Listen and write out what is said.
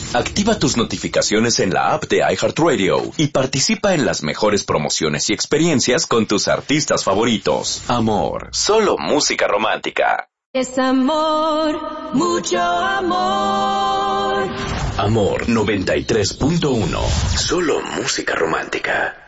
Activa tus notificaciones en la app de iHeartRadio y participa en las mejores promociones y experiencias con tus artistas favoritos. Amor, solo música romántica. Es amor, mucho amor. Amor 93.1, solo música romántica.